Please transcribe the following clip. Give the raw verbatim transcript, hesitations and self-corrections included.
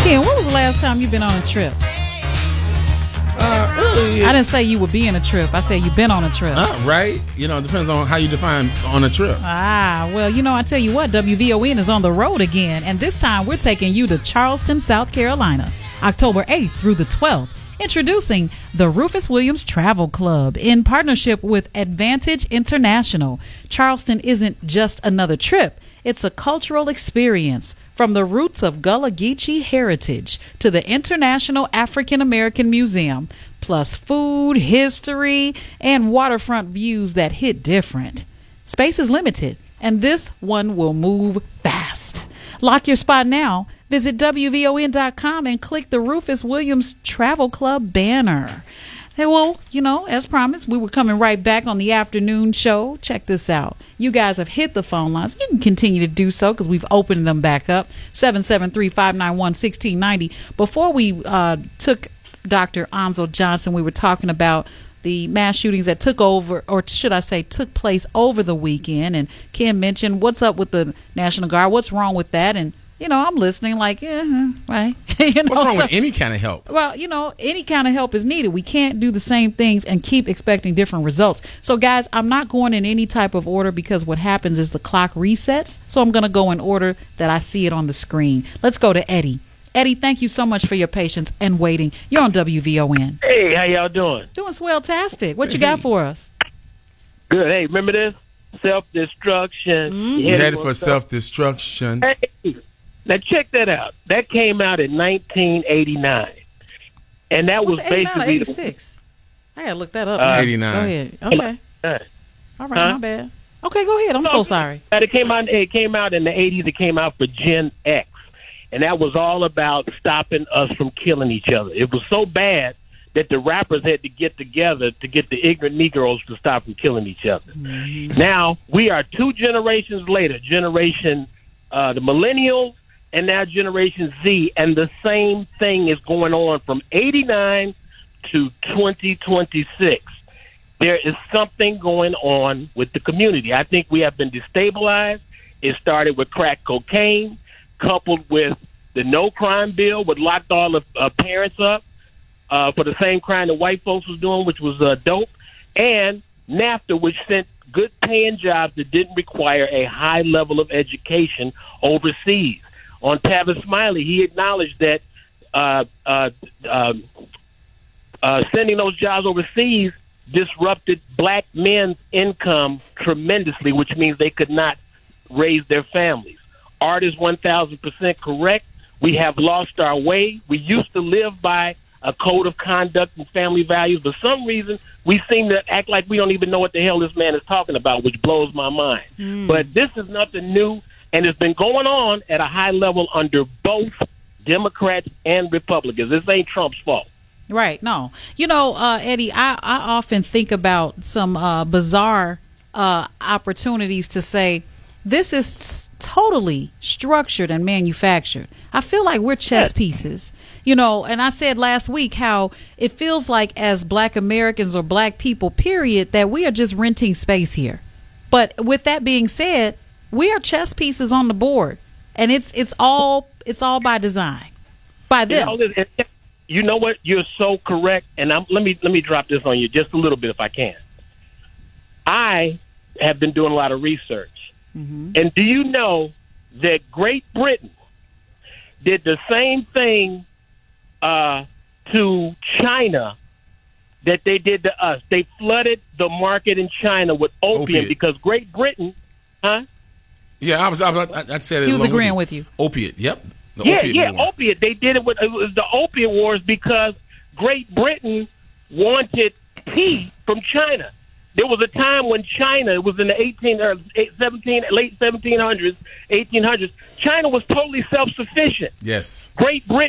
Ken, when was the last time you've been on a trip? Uh, really, I didn't say you would be in a trip. I said you've been on a trip. uh, right? You know, it depends on how you define on a trip. Ah, well, you know, I tell you what, W V O N is on the road again, and this time we're taking you to Charleston, South Carolina, October eighth through the twelfth. Introducing the Rufus Williams Travel Club in partnership with Advantage International. Charleston isn't just another trip. It's a cultural experience, from the roots of Gullah Geechee heritage to the International African American Museum, plus food, history, and waterfront views that hit different. Space is limited, and this one will move fast. Lock your spot now. Visit W V O N dot com and click the Rufus Williams Travel Club banner. Hey, well, you know, as promised, we were coming right back on the afternoon show. Check this out. You guys have hit the phone lines. You can continue to do so because we've opened them back up. seven seven three, five nine one, one six nine zero. Before we uh, took Doctor Anzo Johnson, we were talking about the mass shootings that took over, or should I say took place over the weekend. And Kim mentioned, what's up with the National Guard? What's wrong with that? And you know, I'm listening like, yeah, right. you know, What's wrong so, with any kind of help? Well, you know, any kind of help is needed. We can't do the same things and keep expecting different results. So, guys, I'm not going in any type of order because what happens is the clock resets. So I'm going to go in order that I see it on the screen. Let's go to Eddie. Eddie, thank you so much for your patience and waiting. You're on W V O N. Hey, how y'all doing? Doing swell-tastic. What you got for us? Good. Hey, remember this? Self-destruction. Mm-hmm. You headed for self-destruction. Hey, now check that out. That came out in nineteen eighty-nine. And that What's was eighty-nine or basically... eighty-six? I got to look that up. Uh, now. eighty-nine. Go ahead. Okay. The, All right, Huh? my bad. Okay, go ahead. I'm so sorry. It came out. It came out in the eighties. It came out for Gen X, and that was all about stopping us from killing each other. It was so bad that the rappers had to get together to get the ignorant Negroes to stop from killing each other. Mm-hmm. Now we are two generations later. Generation uh, the millennials. And now Generation Z, and the same thing is going on from eighty-nine to twenty twenty-six. There is something going on with the community. I think we have been destabilized. It started with crack cocaine, coupled with the no crime bill, which locked all the uh, parents up uh, for the same crime that white folks was doing, which was uh, dope, and NAFTA, which sent good paying jobs that didn't require a high level of education overseas. On Tavis Smiley, he acknowledged that uh, uh, uh, uh, sending those jobs overseas disrupted black men's income tremendously, which means they could not raise their families. Art is one thousand percent correct. We have lost our way. We used to live by a code of conduct and family values. For some reason, we seem to act like we don't even know what the hell this man is talking about, which blows my mind. Mm. But this is nothing new. And it's been going on at a high level under both Democrats and Republicans. This ain't Trump's fault. Right. No. You know, uh, Eddie, I, I often think about some uh, bizarre uh, opportunities to say this is totally structured and manufactured. I feel like we're chess pieces, you know, and I said last week how it feels like as black Americans or black people, period, that we are just renting space here. But with that being said, we are chess pieces on the board, and it's it's all it's all by design, by them. You know, you know what? You're so correct, and I'm, let me let me drop this on you just a little bit if I can. I have been doing a lot of research, mm-hmm. and do you know that Great Britain did the same thing uh, to China that they did to us? They flooded the market in China with opium, opiate. Because Great Britain, huh? Yeah, I was. I, I, I said it. He was agreeing with you. Opiate. Yep. The yeah, opiate yeah, war. opiate. They did it with it was the opiate wars because Great Britain wanted peace from China. There was a time when China, it was in the eighteen or seventeen, late seventeen hundreds, eighteen hundreds. China was totally self-sufficient. Yes. Great Britain